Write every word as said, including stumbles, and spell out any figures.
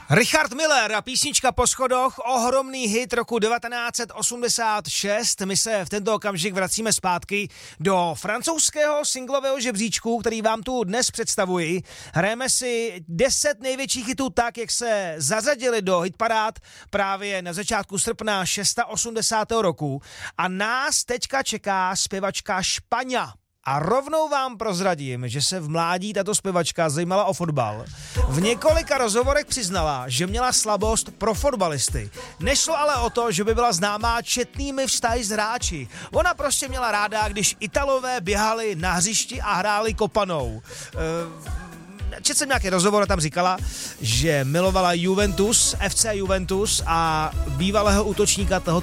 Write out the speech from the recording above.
Richard Miller a písnička Po schodoch, ohromný hit roku devatenáct set osmdesát šest. My se v tento okamžik vracíme zpátky do francouzského singlového žebříčku, který vám tu dnes představuji. Hrajeme si deset největších hitů tak, jak se zařadili do hitparád právě na začátku srpna osmdesátého šestého roku. A nás teďka čeká zpěvačka Špaňa. A rovnou vám prozradím, že se v mládí tato zpěvačka zajímala o fotbal. V několika rozhovorech přiznala, že měla slabost pro fotbalisty. Nešlo ale o to, že by byla známá četnými vztahy s hráči. Ona prostě měla ráda, když Italové běhali na hřišti a hráli kopanou. E- Četl jsem nějaký rozhovor a tam říkala, že milovala Juventus, F C Juventus a bývalého útočníka toho